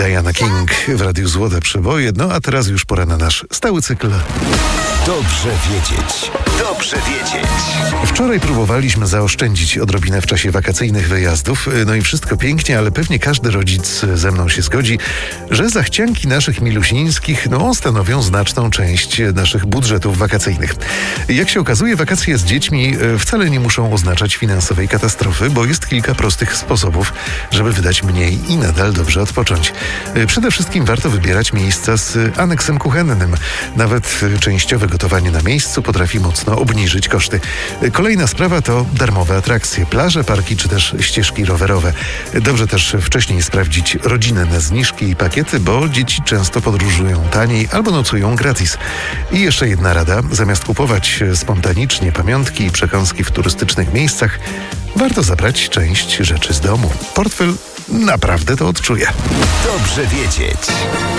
Diana King w Radiu Złote Przeboje. No a teraz już pora na nasz stały cykl. Dobrze wiedzieć. Dobrze wiedzieć. Wczoraj próbowaliśmy zaoszczędzić odrobinę w czasie wakacyjnych wyjazdów. No i wszystko pięknie, ale pewnie każdy rodzic ze mną się zgodzi, że zachcianki naszych milusińskich stanowią znaczną część naszych budżetów wakacyjnych. Jak się okazuje, wakacje z dziećmi wcale nie muszą oznaczać finansowej katastrofy, bo jest kilka prostych sposobów, żeby wydać mniej i nadal dobrze odpocząć. Przede wszystkim warto wybierać miejsca z aneksem kuchennym. Nawet częściowe gotowanie na miejscu potrafi mocno obniżyć koszty. Kolejna sprawa to darmowe atrakcje, plaże, parki czy też ścieżki rowerowe. Dobrze też wcześniej sprawdzić rodzinne zniżki i pakiety, bo dzieci często podróżują taniej albo nocują gratis. I jeszcze jedna rada, zamiast kupować spontanicznie pamiątki i przekąski w turystycznych miejscach, warto zabrać część rzeczy z domu. Portfel naprawdę to odczuje. Dobrze wiedzieć.